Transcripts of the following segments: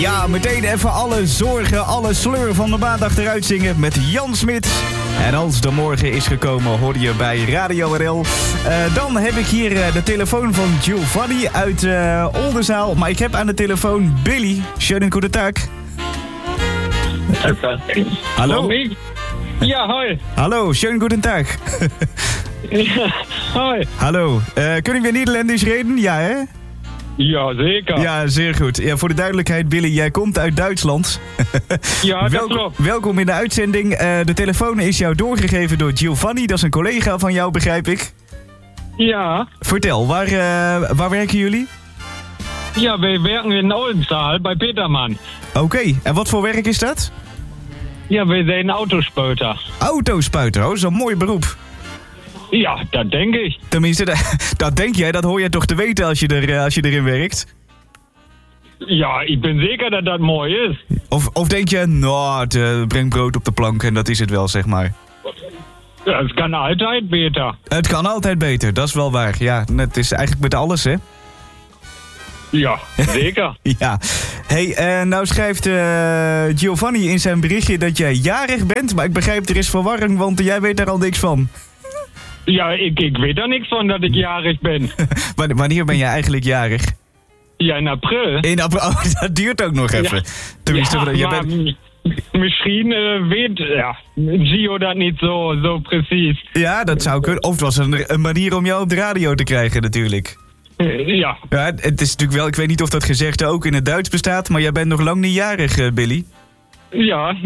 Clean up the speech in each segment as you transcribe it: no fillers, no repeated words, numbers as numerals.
Ja, meteen even alle zorgen, alle sleur van de maandag eruit zingen met Jan Smit. En als de morgen is gekomen, hoor je bij Radio RL. Dan heb ik hier de telefoon van Giovanni uit Oldenzaal. Maar ik heb aan de telefoon Billy. Schönen guten Tag. Hallo? Ja, hoi. Hallo, schönen guten Tag. Ja, hoi. Hallo, kunnen we Nederlands reden? Ja, hè? Ja, zeker. Ja, zeer goed. Ja, voor de duidelijkheid, Billy, jij komt uit Duitsland. Ja, dat klopt. Welkom in de uitzending. De telefoon is jou doorgegeven door Giovanni. Dat is een collega van jou, begrijp ik. Ja. Vertel, waar werken jullie? Ja, wij werken in Oldenzaal bij Peterman. Oké, en wat voor werk is dat? Ja, wij zijn autospuiter. Autospuiter, oh, dat is een mooi beroep. Ja, dat denk ik. Tenminste, dat denk jij, dat hoor je toch te weten als je erin werkt? Ja, ik ben zeker dat dat mooi is. Of denk je, nou, het brengt brood op de plank en dat is het wel, zeg maar. Ja, het kan altijd beter. Het kan altijd beter, dat is wel waar. Ja, het is eigenlijk met alles, hè? Ja, zeker. Ja. Hey, nou schrijft Giovanni in zijn berichtje dat jij jarig bent. Maar ik begrijp, er is verwarring, want jij weet daar al niks van. Ja, ik weet er niks van dat ik jarig ben. Wanneer ben jij eigenlijk jarig? Ja, in april. In april? Oh, dat duurt ook nog even. Ja. Tenminste, Ja, jij maar bent... misschien weet Gio dat niet zo precies. Ja, dat zou kunnen. Of het was een manier om jou op de radio te krijgen natuurlijk. Ja. Ja, het is natuurlijk wel, ik weet niet of dat gezegde ook in het Duits bestaat, maar jij bent nog lang niet jarig, Billy. Ja,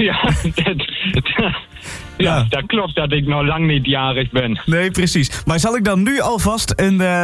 dat klopt dat ik nog lang niet jarig ben. Nee, precies. Maar zal ik dan nu alvast een